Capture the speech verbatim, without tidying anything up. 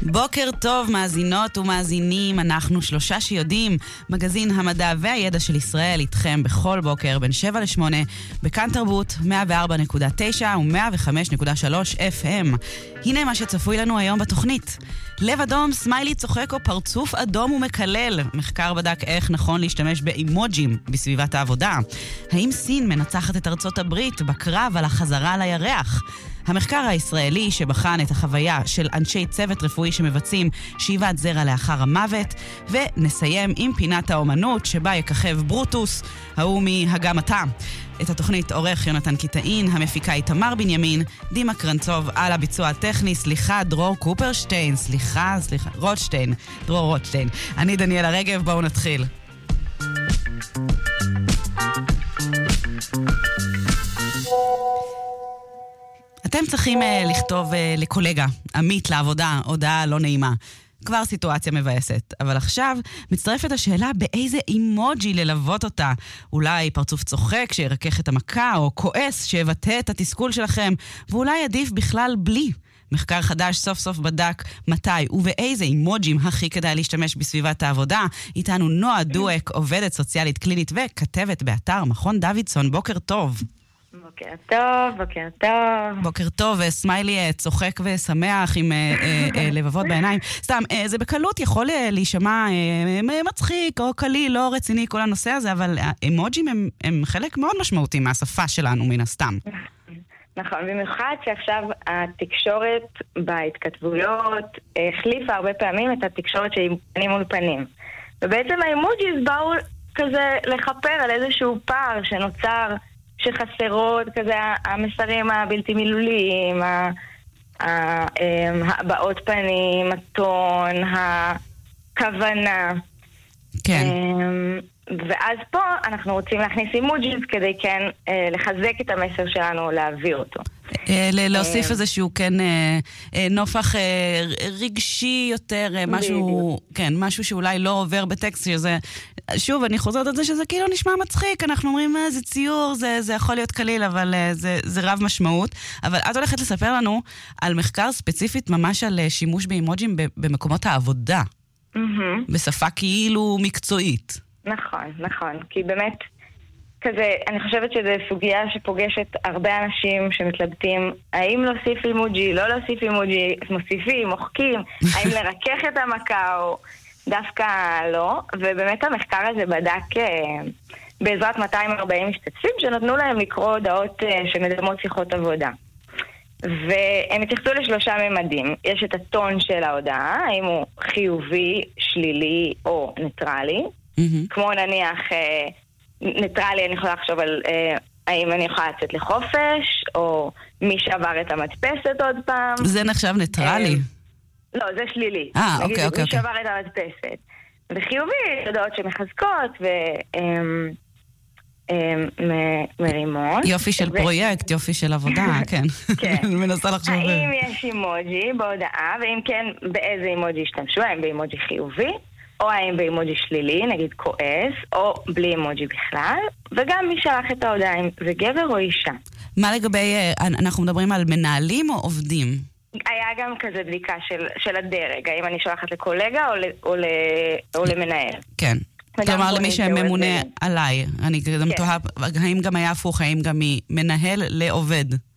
בוקר טוב מאזינות ומאזינים, אנחנו שלושה שיודעים, מגזין המדע והידע של ישראל איתכם בכל בוקר בין שבע לשמונה בכאן תרבות מאה וארבע נקודה תשע ו-מאה וחמש נקודה שלוש אף אם. הנה מה שצפוי לנו היום בתוכנית. לב אדום, סמיילי צוחק או פרצוף אדום ומקלל. מחקר בדק איך נכון להשתמש באימוג'ים בסביבת העבודה. האם סין מנצחת את ארצות הברית בקרב על החזרה לירח? המחקר הישראלי שבחן את החוויה של אנשי צוות רפואי שמבצעים שאיבת זרע לאחר המוות, ונסיים עם פינת האומנות שבה יככב ברוטוס, ההוא מהגמתה. את התוכנית עורך יונתן קיטאין, המפיקה היא תמר בנימין, דימה קרנצוב על הביצוע הטכני, סליחה דרור קופרשטיין, סליחה, סליחה, רוטשטיין, דרור רוטשטיין. אני דניאלה רגב, בואו נתחיל. אתם צריכים uh, לכתוב uh, לקולגה, עמית לעבודה, הודעה לא נעימה. כבר סיטואציה מבאסת. אבל עכשיו מצטרפת השאלה באיזה אימוג'י ללוות אותה. אולי פרצוף צוחק שירקח את המכה, או כועס שיבטא את התסכול שלכם, ואולי עדיף בכלל בלי. מחקר חדש סוף סוף בדק מתי ובאיזה אימוג'ים הכי כדאי להשתמש בסביבת העבודה. איתנו נועה דואק, עובדת סוציאלית קלינית וכתבת באתר מכון דוידסון. בוקר טוב. בוקר טוב, בוקר טוב. בוקר טוב, סמיילי צוחק ושמח עם לבבות בעיניים. סתם, זה בקלות יכול להישמע מצחיק או קליל, לא רציני כל הנושא הזה, אבל האימוג'ים הם, הם חלק מאוד משמעותי מהשפה שלנו מן הסתם. נכון, במיוחד שעכשיו התקשורת בהתכתבויות החליפה הרבה פעמים את התקשורת שהיא פנים מול פנים. ובעצם האימוג'יז באו כזה לחפר על איזשהו פער שנוצר שחסרות כזה המסרים הבלתי מילוליים, הבעות פנים, הטון, הכוונה. כן. ואז פה אנחנו רוצים להכניס אימוג'יז כדי כן לחזק את המסר שלנו, להעביר אותו. להוסיף איזשהו כן נופח רגשי יותר, משהו, כן, משהו שאולי לא עובר בטקסט, שזה, שוב, אני חוזרת על זה שזה כאילו נשמע מצחיק, אנחנו אומרים, זה ציור, זה, זה יכול להיות קליל, אבל זה, זה רב משמעות. אבל את הולכת לספר לנו על מחקר ספציפית ממש על שימוש באימוג'ים במקומות העבודה, בשפה כאילו מקצועית. נכון, נכון, כי באמת כזה, אני חושבת שזו סוגיה שפוגשת הרבה אנשים שמתלבטים האם להוסיף אימוג'י, לא להוסיף אימוג'י, מוסיפים, מוחקים, האם לרכך את המכה או דווקא לא, ובאמת המחקר הזה בדק בעזרת מאתיים וארבעים משתתפים שנתנו להם לקרוא הודעות שמדמות שיחות עבודה. והם התייחסו לשלושה ממדים. יש את הטון של ההודעה, האם הוא חיובי, שלילי או ניטרלי. Mm-hmm. כמו נניח אה, ניטרלי, אני יכולה לחשוב על אה, האם אני יכולה לצאת לחופש, או מי שעבר את המדפסת עוד פעם. זה נחשב ניטרלי? אה, לא, זה שלילי. אה, אוקיי, נגיד, אוקיי. מי שעבר את המדפסת. וחיובי, הודעות שמחזקות ו... אה, מרימות. יופי של פרויקט, יופי של עבודה, כן. מנסה לחשוב. האם יש אימוג'י בהודעה, ואם כן, באיזה אימוג'י השתמשו? האם באימוג'י חיובי, או האם באימוג'י שלילי, נגיד כועס, או בלי אימוג'י בכלל, וגם מי שלח את ההודעה, זה גבר או אישה. מה לגבי, אנחנו מדברים על מנהלים או עובדים? היה גם כזה בדיקה של הדרג, האם אני שולחת לקולגה או למנהל. כן. כלומר, למי שממונה עליי. אני גם תוהה, האם גם היה הפוך, האם גם ממנהל לעובד?